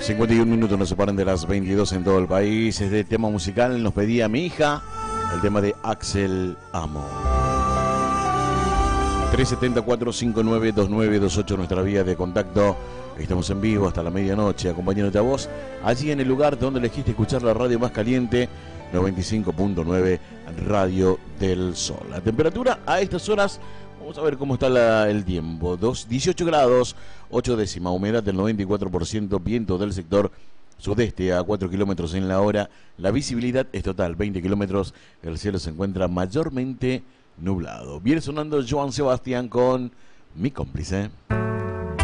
51 minutos nos separan de las 22 en todo el país. Este tema musical nos pedía mi hija, el tema de Axel Amo. 374-592928, nuestra vía de contacto. Estamos en vivo hasta la medianoche, acompañándote a vos, allí en el lugar donde elegiste escuchar la radio más caliente, 95.9 Radio del Sol. La temperatura a estas horas, vamos a ver cómo está el tiempo. 18 grados, 8 décimas, humedad del 94%, viento del sector sudeste a 4 kilómetros en la hora. La visibilidad es total, 20 kilómetros. El cielo se encuentra mayormente nublado. Viene sonando Joan Sebastián con Mi Cómplice.